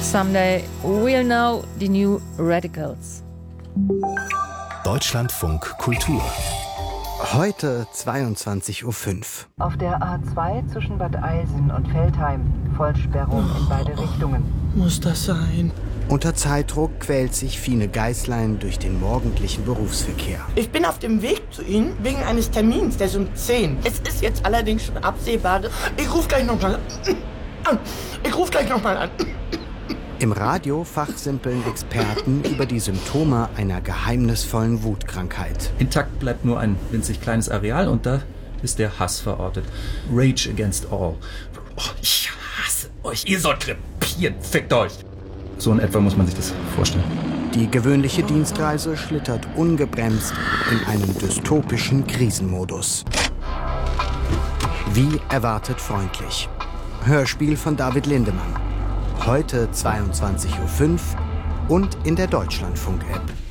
Someday we'll know the new radicals. Deutschlandfunk Kultur. Heute 22:05 Uhr. Auf der A2 zwischen Bad Eilsen und Veltheim. Vollsperrung in beide Richtungen. Muss das sein? Unter Zeitdruck quält sich Fine Geißlein durch den morgendlichen Berufsverkehr. Ich bin auf dem Weg zu Ihnen wegen eines Termins, der ist um 10. Es ist jetzt allerdings schon absehbar. Ich rufe gleich nochmal an. Im Radio fachsimpeln Experten über die Symptome einer geheimnisvollen Wutkrankheit. Intakt bleibt nur ein winzig kleines Areal und da ist der Hass verortet. Rage against all. Oh, ich hasse euch, ihr sollt krepieren, fickt euch. So in etwa muss man sich das vorstellen. Die gewöhnliche Dienstreise schlittert ungebremst in einen dystopischen Krisenmodus. Wie erwartet freundlich. Hörspiel von David Lindemann. Heute 22:05 Uhr und in der Deutschlandfunk-App.